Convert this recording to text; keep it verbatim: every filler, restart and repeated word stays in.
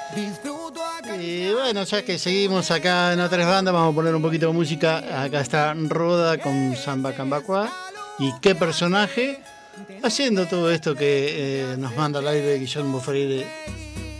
Y bueno, ya que seguimos acá en otras bandas, vamos a poner un poquito de música. Acá está Roda con Samba Cambacuá. Y qué personaje haciendo todo esto que eh, nos manda al aire Guillermo Freire